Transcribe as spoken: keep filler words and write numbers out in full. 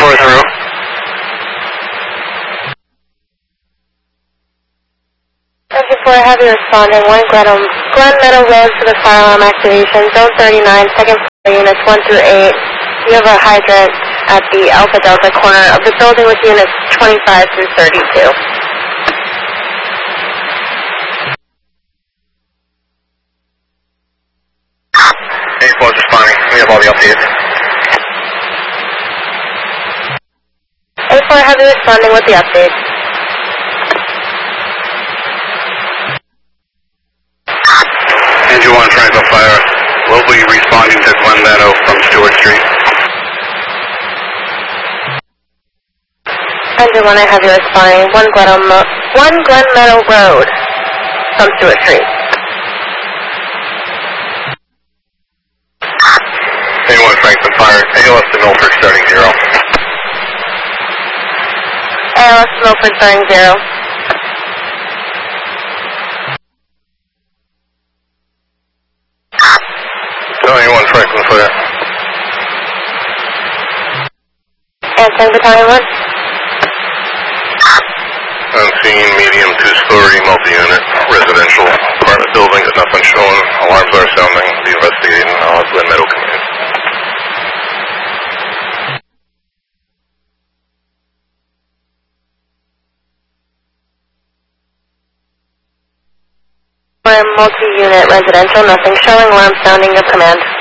four through. Okay, four, have you responding. One Glen, Glen Meadow Road for the fire alarm activation. Zone thirty-nine, second floor units one through eight. You have a hydrant at the Alpha Delta corner of the building with units twenty-five through thirty-two. eight four is responding. We have all the updates. eight four, have you responding with the updates. Engine one, Triangle Fire. Will be responding to Glen Meadow from Stewart Street. Engine one, I have you responding. One Glen, one Glen Meadow Road from Stewart Street. anyone Franklin Fire. A L S to Milford starting zero. A L S to Milford starting zero. anyone Franklin Fire. Answering Battalion one. I'm seeing medium two-story multi-unit residential apartment building. There's nothing showing. Alarms are sounding. Be investigating uh, Glen Meadow community. Multi-unit residential, nothing showing. Alarm sounding of command.